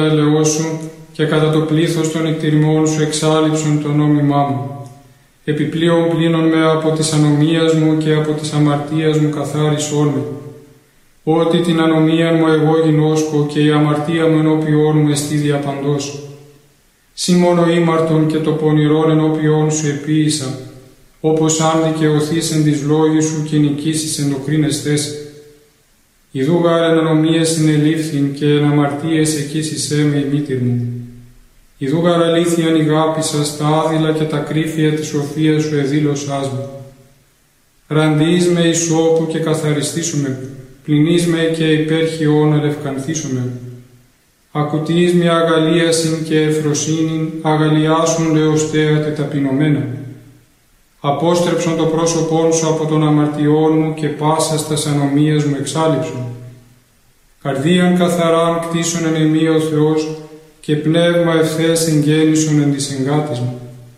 έλεος σου και κατά το πλήθος των εκτιρμών σου εξάλειψον το νόμιμά μου. Επιπλέον πλύνον με από της ανομίας μου και από της αμαρτίας μου καθάρισόν με. Ότι την ανομία μου εγώ γινώσκω και η αμαρτία μου ενώπιόν μου εστί διαπαντός. Συ μόνο ήμαρτον και το πονηρόν ενώπιόν σου επίησα, όπως αν δικαιωθείς εν της λόγης σου και νικήσεις εν το κρίνεστες. Ιδού γάρ εν ανομίες συνελήφθην και εν αμαρτίες εκείσισέ με η μήτηρ μου. Ιδού γάρ αλήθειαν ηγάπησας τα άδειλα και τα κρύφια της σοφίας σου εδήλωσάς μου. Ραντείς με ισόπου και καθαριστήσουμε, πλυνείς με και υπέρχιον αλευκανθήσουμε. Ακουτείς με αγαλίασιν και ευφροσύνην, αγαλιάσουν λεωστέα τεταπεινωμένα. Απόστρεψον το πρόσωπόν σου από των αμαρτιών μου και πάσας τας ανομίας μου εξάλειψον. Καρδίαν καθαράν κτίσον εν εμεί ο Θεός και πνεύμα ευθές εγγέννησον εν της εγκάτης μου.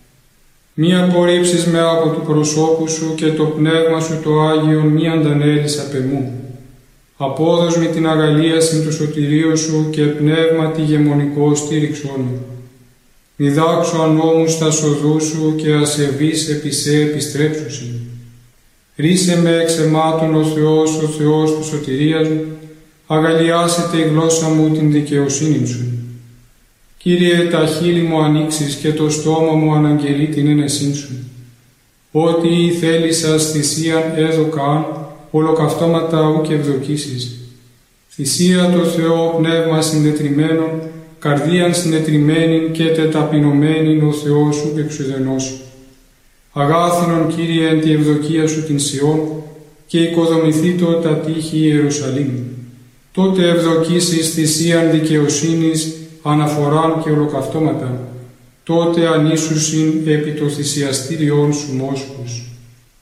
Μη απορρίψεις με από του προσώπου σου και το πνεύμα σου το Άγιον μη αντανέλεις απ' εμού. Απόδος με την αγαλίασιν του σωτηρίου σου και πνεύμα τη γεμονικό στήριξόν μου. Διδάξω ανώμους τα σοδού σου και ασεβείς επί σε επιστρέψουσιν. Ρίσε με εξ αιμάτων ο Θεός του σωτηρίας μου, αγαλιάσετε η γλώσσα μου την δικαιοσύνη σου. Κύριε, τα χείλη μου ανοίξεις και το στόμα μου αναγγελεί την ένεσήν σου. Ό,τι η θέλησας θυσίαν έδωκαν, ολοκαυτώματα ουκ ευδοκίσεις. Θυσία το Θεό πνεύμα συνετριμμένον, καρδίαν συνετριμένην και τεταπεινωμένην ο Θεός σου εξουδενώσει. Αγάθινον, Κύριε, εν τη ευδοκία σου την Σιών και οικοδομηθήτω τα τείχη Ιερουσαλήμ. Τότε ευδοκίσεις θυσίαν δικαιοσύνης, αναφοράν και ολοκαυτώματα. Τότε ανήσουσιν επί το θυσιαστήριόν σου μόσχους.